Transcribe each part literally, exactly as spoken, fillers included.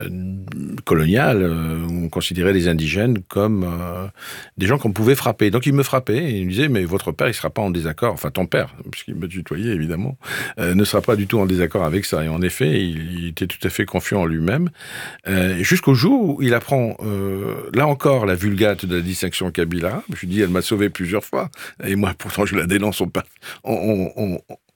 coloniale, euh, où on considérait les indigènes comme euh, des gens qu'on pouvait frapper. Donc il me frappait et il me disait, mais votre père, il sera pas en désaccord, enfin ton père, puisqu'il me tutoyait évidemment, euh, ne sera pas du tout en désaccord avec ça. Et en effet, il, il était tout à fait confiant en lui-même, euh, jusqu'au jour où il apprend, euh, là encore, la vulgate de la distinction kabyle-arabe. Je lui dis, elle m'a sauvé plusieurs fois, et moi pourtant je la dénonce en, en, en,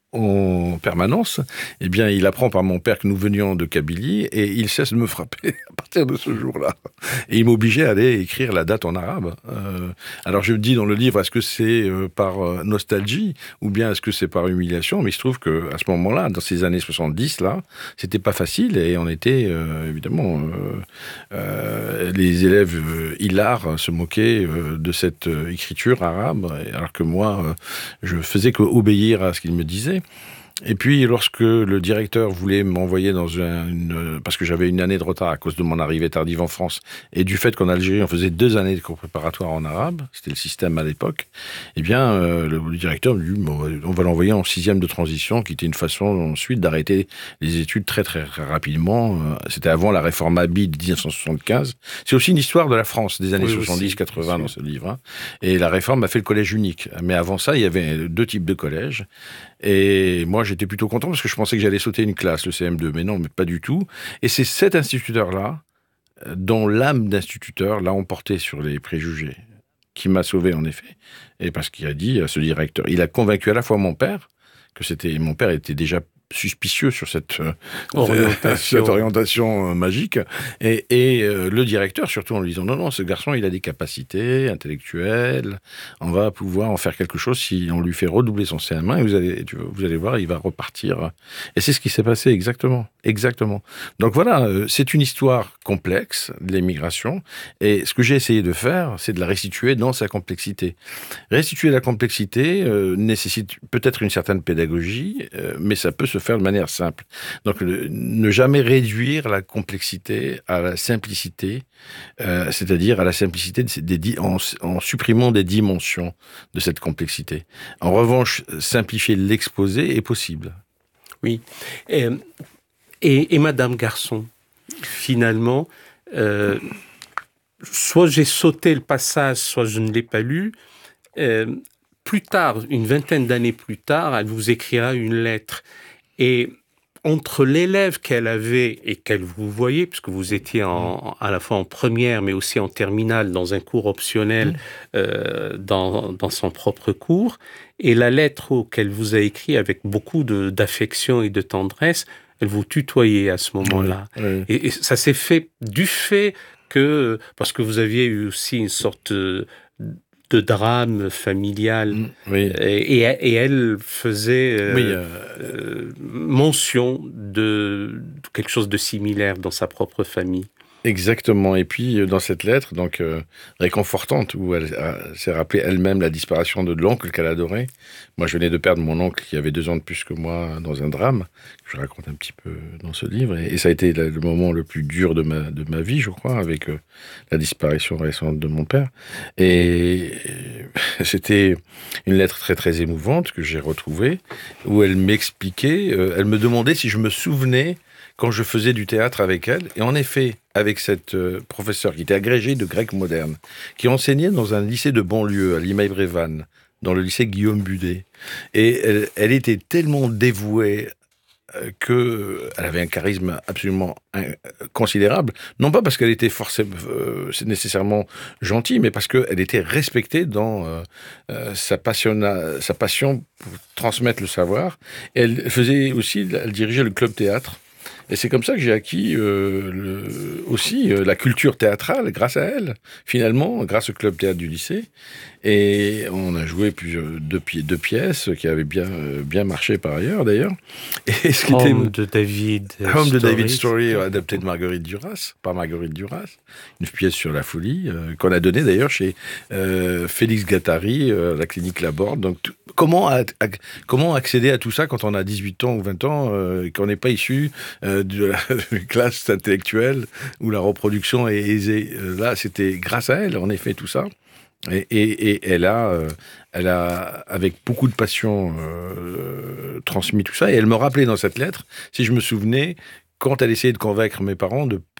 en permanence. Eh bien, il apprend par mon père que nous venions de Kabylie et il cesse de me frapper à partir de ce jour-là. Et il m'obligeait à aller écrire la date en arabe. Euh, alors, je dis dans le livre, est-ce que c'est euh, par euh, nostalgie ou bien est-ce que c'est par humiliation? Mais il se trouve que à ce moment-là, dans ces années soixante-dix, là, c'était pas facile et on était euh, évidemment euh, euh, les élèves euh, hilars se moquaient euh, de cette euh, écriture arabe, alors que moi, euh, je faisais qu'obéir à ce qu'il me disait. Et puis, lorsque le directeur voulait m'envoyer dans un, une... Parce que j'avais une année de retard à cause de mon arrivée tardive en France, et du fait qu'en Algérie, on faisait deux années de cours préparatoires en arabe, c'était le système à l'époque, eh bien, euh, le, le directeur lui dit, bon, on va l'envoyer en sixième de transition, qui était une façon ensuite d'arrêter les études très, très, très rapidement. C'était avant la réforme Haby de dix-neuf cent soixante-quinze. C'est aussi une histoire de la France des années oui, soixante-dix quatre-vingts dans ce livre. Hein. Et la réforme a fait le collège unique. Mais avant ça, il y avait deux types de collèges. Et moi, j'étais plutôt content parce que je pensais que j'allais sauter une classe, le C M deux. Mais non, mais pas du tout. Et c'est cet instituteur-là, dont l'âme d'instituteur l'a emporté sur les préjugés, qui m'a sauvé, en effet. Et parce qu'il a dit à ce directeur, il a convaincu à la fois mon père, que c'était, mon père était déjà suspicieux sur cette euh, orientation, cette orientation euh, magique, et, et euh, le directeur, surtout en lui disant, non, non, ce garçon, il a des capacités intellectuelles, on va pouvoir en faire quelque chose si on lui fait redoubler son C M un, et vous allez, tu, vous allez voir, il va repartir. Et c'est ce qui s'est passé, exactement, exactement. Donc voilà, euh, c'est une histoire complexe, de l'émigration, et ce que j'ai essayé de faire, c'est de la restituer dans sa complexité. Restituer la complexité euh, nécessite peut-être une certaine pédagogie, euh, mais ça peut se faire de manière simple. Donc, le, ne jamais réduire la complexité à la simplicité, euh, c'est-à-dire à la simplicité des, des, en, en supprimant des dimensions de cette complexité. En revanche, simplifier l'exposé est possible. Oui. Et, et, et Madame Garçon, finalement, euh, soit j'ai sauté le passage, soit je ne l'ai pas lu. Euh, plus tard, une vingtaine d'années plus tard, elle vous écrira une lettre. Et entre l'élève qu'elle avait et qu'elle vous voyait, puisque vous étiez en, à la fois en première, mais aussi en terminale, dans un cours optionnel, mmh. euh, dans, dans son propre cours, et la lettre qu'elle vous a écrite avec beaucoup de, d'affection et de tendresse, elle vous tutoyait à ce moment-là. Oui, oui. Et, et ça s'est fait du fait que, parce que vous aviez eu aussi une sorte de, de drame familial, oui. et, et elle faisait euh, oui, euh... Euh, mention de quelque chose de similaire dans sa propre famille. Exactement. Et puis, dans cette lettre, donc euh, réconfortante, où elle, elle s'est rappelée elle-même la disparition de l'oncle qu'elle adorait. Moi, je venais de perdre mon oncle qui avait deux ans de plus que moi dans un drame, que je raconte un petit peu dans ce livre. Et, et ça a été le moment le plus dur de ma, de ma vie, je crois, avec euh, la disparition récente de mon père. Et c'était une lettre très, très émouvante que j'ai retrouvée, où elle m'expliquait, euh, elle me demandait si je me souvenais quand je faisais du théâtre avec elle. Et en effet, avec cette euh, professeure qui était agrégée de grec moderne, qui enseignait dans un lycée de banlieue à Limeil-Brévannes, dans le lycée Guillaume Budet. Et elle, elle était tellement dévouée euh, qu'elle avait un charisme absolument in- considérable. Non pas parce qu'elle était forcément, euh, nécessairement gentille, mais parce qu'elle était respectée dans euh, euh, sa, passionna- sa passion pour transmettre le savoir. Et elle faisait aussi, elle dirigeait le club théâtre. Et c'est comme ça que j'ai acquis euh, le, aussi euh, la culture théâtrale grâce à elle, finalement, grâce au club théâtre du lycée. Et on a joué plusieurs, deux, pi- deux pièces qui avaient bien, euh, bien marché par ailleurs, d'ailleurs. Et ce qui Home était... de David Home de David Story, adapté de Marguerite Duras, par Marguerite Duras. Une pièce sur la folie, euh, qu'on a donnée d'ailleurs chez euh, Félix Gattari, euh, la clinique Laborde. Donc, t- comment, a- a- comment accéder à tout ça quand on a dix-huit ans ou vingt ans, euh, et qu'on n'est pas issu euh, de la classe intellectuelle où la reproduction est aisée. Euh, là, c'était grâce à elle, en effet, tout ça. Et, et, et elle a, euh, elle a, avec beaucoup de passion, euh, transmis tout ça. Et elle me rappelait dans cette lettre, si je me souvenais, quand elle essayait de convaincre mes parents de